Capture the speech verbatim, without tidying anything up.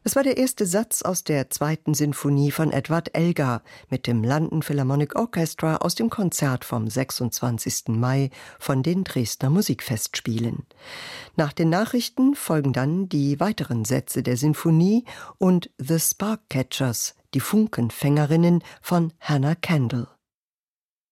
Es war der erste Satz aus der zweiten Sinfonie von Edward Elgar mit dem London Philharmonic Orchestra aus dem Konzert vom sechsundzwanzigsten Mai von den Dresdner Musikfestspielen. Nach den Nachrichten folgen dann die weiteren Sätze der Sinfonie und The Sparkcatchers, die Funkenfängerinnen von Hannah Kendall.